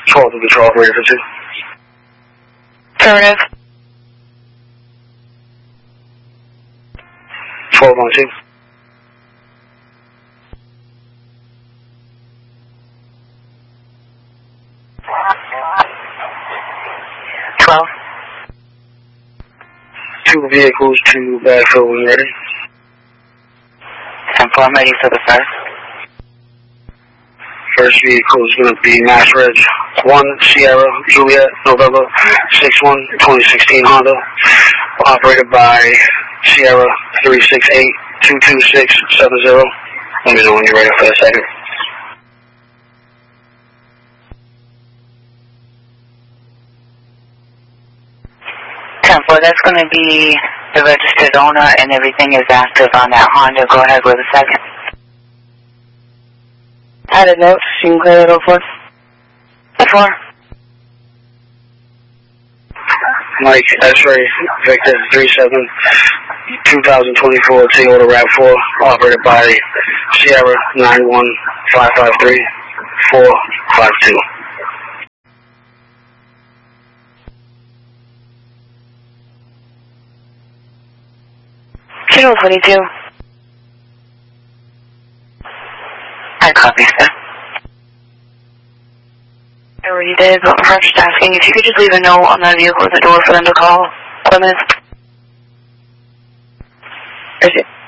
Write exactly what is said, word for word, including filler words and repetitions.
twelve to control operator for two. Affirmative. twelve on two. twelve. Two vehicles to backfill when ready. ten four, I'm ready for the first. First vehicle is going to be Mass Reg one Sierra Juliet November six one twenty sixteen Honda, operated by Sierra three six eight two two six seven zero. Let me know when you're ready for the second. ten four, that's going to be the registered owner and everything is active on that Honda. Go ahead with the second. Added notes, you can clear it over. four. Mike X-Ray Victor three seven two thousand twenty-four Toyota RAV four, operated by Sierra nine one five five three four five two. Kilo twenty-two. I copy, sir. I already did, but I'm just asking if you could just leave a note on that vehicle at the door for them to call Plymouth. Is it?